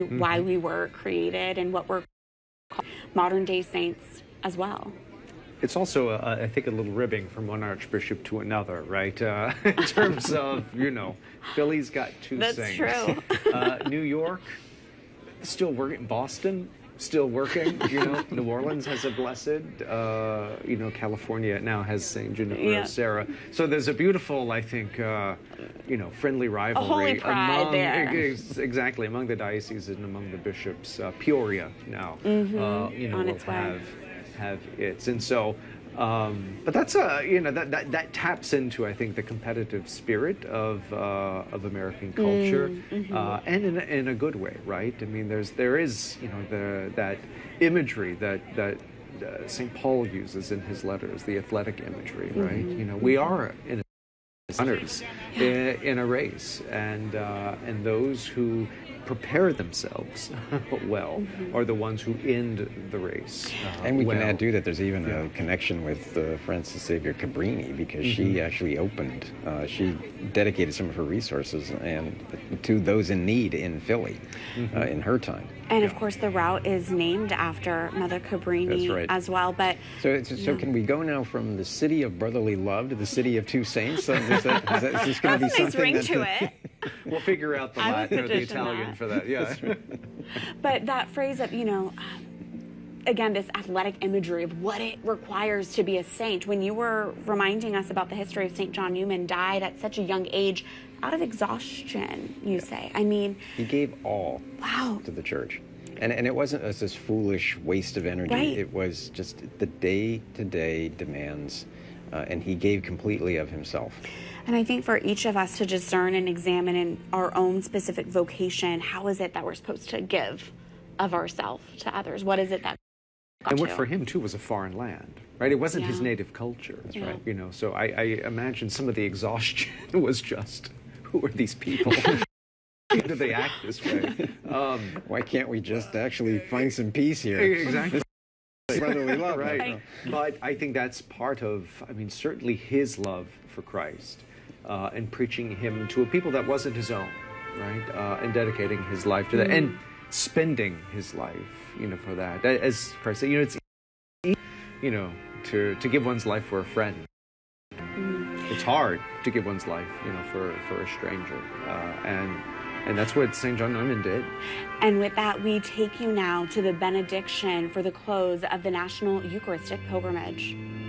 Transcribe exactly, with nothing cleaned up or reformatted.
mm-hmm. why we were created and what we're called modern day saints as well. It's also, uh, I think, a little ribbing from one archbishop to another, right? Uh, in terms of, you know, Philly's got two That's saints. true. uh, New York, still working. Boston, still working. You know, New Orleans has a blessed. Uh, you know, California now has Saint Juniper yeah. Serra. So there's a beautiful, I think, uh, you know, friendly rivalry. A holy pride among, there. Ex exactly, among the dioceses and among the bishops. Uh, Peoria now, mm-hmm. uh, you know, On will its way. have. have its and so um but that's a you know that, that that taps into, I think, the competitive spirit of uh of American culture, mm-hmm. uh and in a, in a good way, right? I mean, there's there is you know the that imagery that that uh, Saint Paul uses in his letters, the athletic imagery, right? mm-hmm. You know, we are in runners yeah. in, in a race, and uh and those who prepare themselves well mm-hmm. are the ones who end the race. Uh, and we well. can add, too, that there's even yeah. a connection with uh, Frances Xavier Cabrini, because mm-hmm. she actually opened, uh, she dedicated some of her resources and to those in need in Philly mm-hmm. uh, in her time. And yeah. of course, the route is named after Mother Cabrini That's right. as well. But so, it's, so yeah. can we go now from the city of brotherly love to the city of two saints? So is, that, is, that, is this going to be That's a nice something ring that, to it. We'll figure out the I would Latin or the petition Italian that. for that. Yeah. But that phrase of, you know, again, this athletic imagery of what it requires to be a saint. When you were reminding us about the history of Saint John Newman, died at such a young age out of exhaustion, you yeah. say. I mean, he gave all wow. to the church. And, and it wasn't as this foolish waste of energy. Right. It was just the day-to-day demands, uh, and he gave completely of himself. And I think for each of us to discern and examine in our own specific vocation, how is it that we're supposed to give of ourselves to others? What is it that And what to? for him, too, was a foreign land, right? It wasn't yeah. his native culture. That's yeah. right. You know, so I, I imagine some of the exhaustion was just, who are these people? How do they act this way? Um, Why can't we just actually find some peace here? Exactly. Brotherly love, right. Right. But I think that's part of, I mean, certainly his love for Christ uh, and preaching him to a people that wasn't his own, right? Uh, and dedicating his life to that mm. and spending his life, you know, for that. As Christ said, you know, it's easy, you know, to, to give one's life for a friend. Mm. It's hard to give one's life, you know, for, for a stranger. Uh, and And that's what Saint John Neumann did. And with that, we take you now to the benediction for the close of the National Eucharistic Pilgrimage.